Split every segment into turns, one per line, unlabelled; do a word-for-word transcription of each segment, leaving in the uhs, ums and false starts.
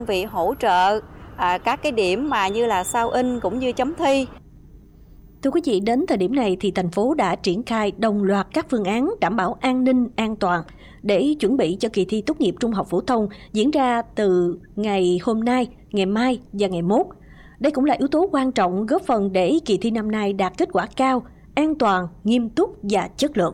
Vị hỗ trợ à, các cái điểm mà như là sao in cũng như chấm thi.
Thưa quý vị, đến thời điểm này thì thành phố đã triển khai đồng loạt các phương án đảm bảo an ninh, an toàn để chuẩn bị cho kỳ thi tốt nghiệp trung học phổ thông diễn ra từ ngày hôm nay, ngày mai và ngày mốt. Đây cũng là yếu tố quan trọng góp phần để kỳ thi năm nay đạt kết quả cao, an toàn, nghiêm túc và chất lượng.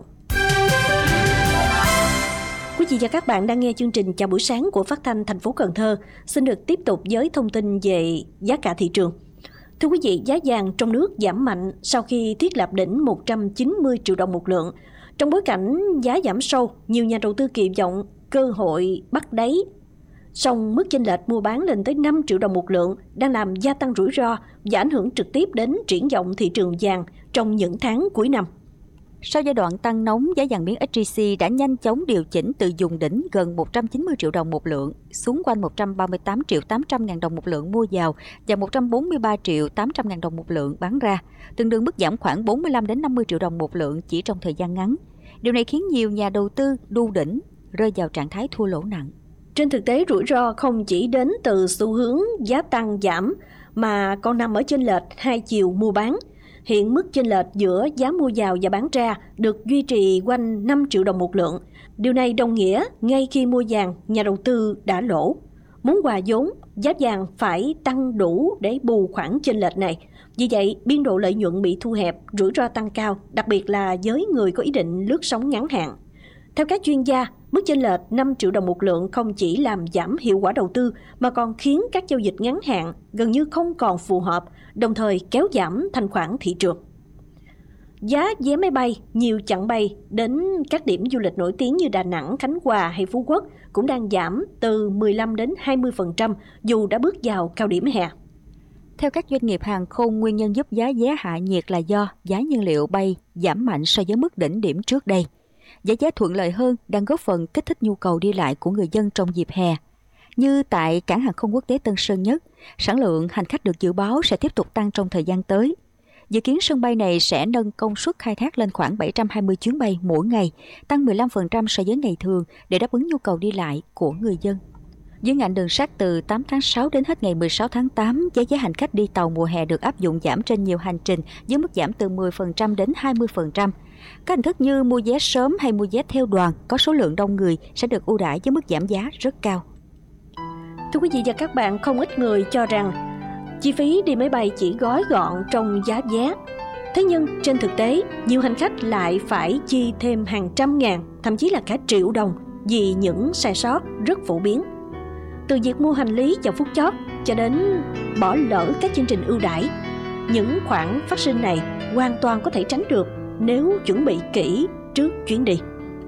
Quý vị và các bạn đang nghe chương trình Chào buổi sáng của Phát thanh thành phố Cần Thơ. Xin được tiếp tục với thông tin về giá cả thị trường. Thưa quý vị, giá vàng trong nước giảm mạnh sau khi thiết lập đỉnh một trăm chín mươi triệu đồng một lượng. Trong bối cảnh giá giảm sâu, nhiều nhà đầu tư kỳ vọng cơ hội bắt đáy. Song mức chênh lệch mua bán lên tới năm triệu đồng một lượng đang làm gia tăng rủi ro và ảnh hưởng trực tiếp đến triển vọng thị trường vàng trong những tháng cuối năm.
Sau giai đoạn tăng nóng, giá vàng miếng ét gi xê đã nhanh chóng điều chỉnh từ vùng đỉnh gần một trăm chín mươi triệu đồng một lượng xuống quanh một trăm ba mươi tám triệu tám trăm ngàn đồng một lượng mua vào và một trăm bốn mươi ba triệu tám trăm ngàn đồng một lượng bán ra, tương đương mức giảm khoảng bốn mươi lăm đến năm mươi triệu đồng một lượng chỉ trong thời gian ngắn. Điều này khiến nhiều nhà đầu tư đu đỉnh rơi vào trạng thái thua lỗ nặng.
Trên thực tế, rủi ro không chỉ đến từ xu hướng giá tăng giảm mà còn nằm ở chênh lệch hai chiều mua bán. Hiện mức chênh lệch giữa giá mua vào và bán ra được duy trì quanh năm triệu đồng một lượng. Điều này đồng nghĩa ngay khi mua vàng, nhà đầu tư đã lỗ. Muốn hòa vốn, giá vàng phải tăng đủ để bù khoản chênh lệch này. Vì vậy, biên độ lợi nhuận bị thu hẹp, rủi ro tăng cao, đặc biệt là với người có ý định lướt sóng ngắn hạn. Theo các chuyên gia, mức chênh lệch năm triệu đồng một lượng không chỉ làm giảm hiệu quả đầu tư mà còn khiến các giao dịch ngắn hạn gần như không còn phù hợp, đồng thời kéo giảm thanh khoản thị trường. Giá vé máy bay, nhiều chặng bay đến các điểm du lịch nổi tiếng như Đà Nẵng, Khánh Hòa hay Phú Quốc cũng đang giảm từ mười lăm đến hai mươi phần trăm dù đã bước vào cao điểm hè.
Theo các doanh nghiệp hàng không, nguyên nhân giúp giá vé hạ nhiệt là do giá nhiên liệu bay giảm mạnh so với mức đỉnh điểm trước đây. Giá vé thuận lợi hơn đang góp phần kích thích nhu cầu đi lại của người dân trong dịp hè. Như tại cảng hàng không quốc tế Tân Sơn Nhất, sản lượng hành khách được dự báo sẽ tiếp tục tăng trong thời gian tới. Dự kiến sân bay này sẽ nâng công suất khai thác lên khoảng bảy trăm hai mươi chuyến bay mỗi ngày, tăng mười lăm phần trăm so với ngày thường để đáp ứng nhu cầu đi lại của người dân. Với ngành đường sắt, từ tám tháng sáu đến hết ngày mười sáu tháng tám, giá vé hành khách đi tàu mùa hè được áp dụng giảm trên nhiều hành trình với mức giảm từ mười phần trăm đến hai mươi phần trăm. Các hình thức như mua vé sớm hay mua vé theo đoàn có số lượng đông người sẽ được ưu đãi với mức giảm giá rất cao.
Thưa quý vị và các bạn, không ít người cho rằng chi phí đi máy bay chỉ gói gọn trong giá vé. Thế nhưng trên thực tế, nhiều hành khách lại phải chi thêm hàng trăm ngàn, thậm chí là cả triệu đồng vì những sai sót rất phổ biến. Từ việc mua hành lý vào phút chót cho đến bỏ lỡ các chương trình ưu đãi, những khoản phát sinh này hoàn toàn có thể tránh được nếu chuẩn bị kỹ trước chuyến đi.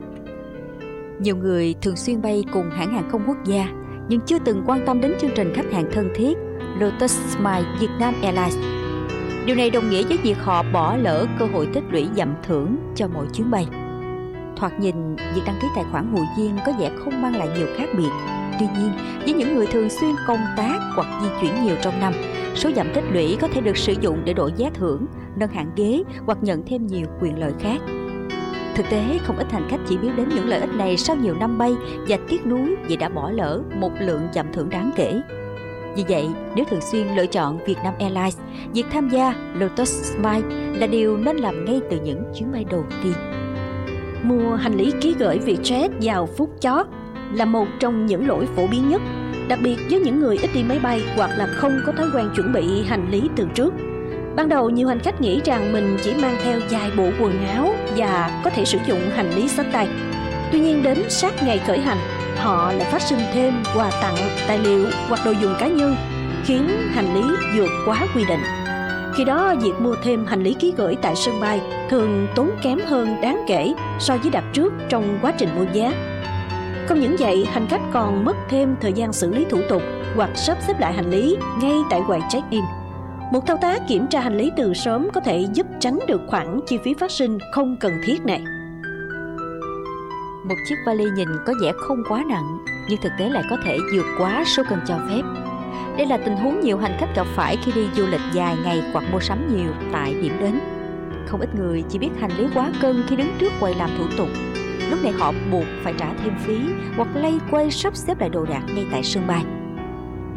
Nhiều người thường xuyên bay cùng hãng hàng không quốc gia nhưng chưa từng quan tâm đến chương trình khách hàng thân thiết Lotus Smile Vietnam Airlines. Điều này đồng nghĩa với việc họ bỏ lỡ cơ hội tích lũy dặm thưởng cho mỗi chuyến bay. Thoạt nhìn, việc đăng ký tài khoản hội viên có vẻ không mang lại nhiều khác biệt. Tuy nhiên, với những người thường xuyên công tác hoặc di chuyển nhiều trong năm, số dặm tích lũy có thể được sử dụng để đổi vé thưởng, nâng hạng ghế hoặc nhận thêm nhiều quyền lợi khác. Thực tế, không ít hành khách chỉ biết đến những lợi ích này sau nhiều năm bay và tiếc nuối vì đã bỏ lỡ một lượng dặm thưởng đáng kể. Vì vậy, nếu thường xuyên lựa chọn Vietnam Airlines, việc tham gia Lotus Smile là điều nên làm ngay từ những chuyến bay đầu tiên.
Mua hành lý ký gửi Vietjet vào phút chót là một trong những lỗi phổ biến nhất, đặc biệt với những người ít đi máy bay hoặc là không có thói quen chuẩn bị hành lý từ trước. Ban đầu, nhiều hành khách nghĩ rằng mình chỉ mang theo vài bộ quần áo và có thể sử dụng hành lý xách tay. Tuy nhiên, đến sát ngày khởi hành, họ lại phát sinh thêm quà tặng, tài liệu hoặc đồ dùng cá nhân, khiến hành lý vượt quá quy định. Khi đó, việc mua thêm hành lý ký gửi tại sân bay thường tốn kém hơn đáng kể so với đặt trước trong quá trình mua vé. Không những vậy, hành khách còn mất thêm thời gian xử lý thủ tục hoặc sắp xếp lại hành lý ngay tại quầy check-in. Một thao tác kiểm tra hành lý từ sớm có thể giúp tránh được khoản chi phí phát sinh không cần thiết này.
Một chiếc vali nhìn có vẻ không quá nặng, nhưng thực tế lại có thể vượt quá số cân cho phép. Đây là tình huống nhiều hành khách gặp phải khi đi du lịch dài ngày hoặc mua sắm nhiều tại điểm đến. Không ít người chỉ biết hành lý quá cân khi đứng trước quầy làm thủ tục. Lúc này họ buộc phải trả thêm phí hoặc loay quay sắp xếp lại đồ đạc ngay tại sân bay.